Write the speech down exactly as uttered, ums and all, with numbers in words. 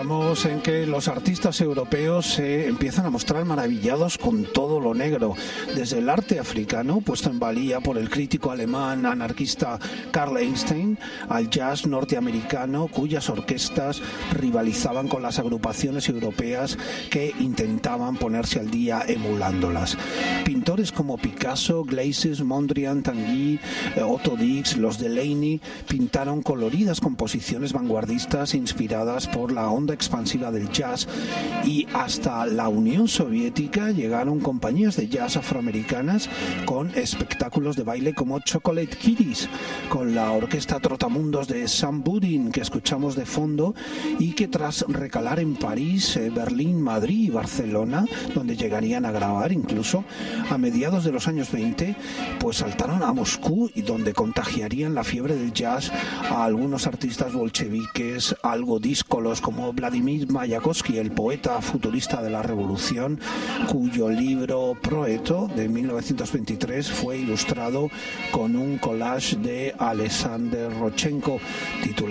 Estamos en que los artistas europeos se empiezan a mostrar maravillados con todo lo negro, desde el arte africano, puesto en valía por el crítico alemán anarquista Karl Einstein, al jazz norteamericano, cuyas orquestas rivalizaban con las agrupaciones europeas que intentaban ponerse al día emulándolas. Pintores como Picasso, Glases, Mondrian, Tanguy, Otto Dix, los Delaney pintaron coloridas composiciones vanguardistas inspiradas por la onda expansiva del jazz, y hasta la Unión Soviética llegaron compañías de jazz afroamericanas con espectáculos de baile como Chocolate Kitties, con la orquesta Trotamundos de Sam Budin que escuchamos de fondo, y que tras recalar en París, Berlín, Madrid y Barcelona, donde llegarían a grabar incluso a mediados de los años veinte, pues saltaron a Moscú, y donde contagiarían la fiebre del jazz a algunos artistas bolcheviques algo díscolos como Vladimir Mayakovsky, el poeta futurista de la revolución, cuyo libro Proeto de mil novecientos veintitrés fue ilustrado con un collage de Alexander Rodchenko titulado